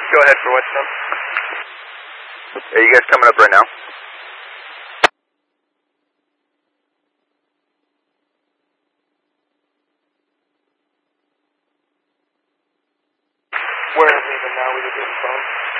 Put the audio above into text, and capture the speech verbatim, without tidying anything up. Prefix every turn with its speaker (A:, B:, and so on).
A: Go ahead for Whetstone. Are you guys coming up right now? Where is he even now? We were doing phone.